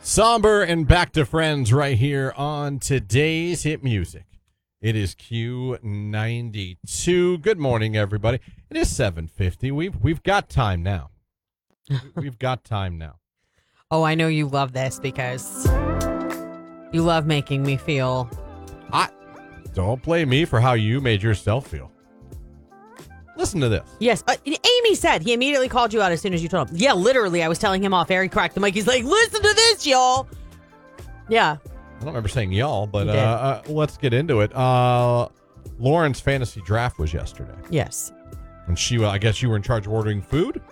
Somber and back to friends right here on today's hit music. It is Q92. Good morning, everybody. It is 7:50. We've got time now. We've got time now. Oh, I know you love this because you love making me feel. Don't blame me for how you made yourself feel. Listen to this. Yes, Amy said he immediately called you out as soon as you told him. Yeah, literally, I was telling him off air. He cracked the mic. He's like, listen to this, y'all. Yeah. I don't remember saying y'all, but let's get into it. Lauren's fantasy draft was yesterday. Yes. And I guess you were in charge of ordering food?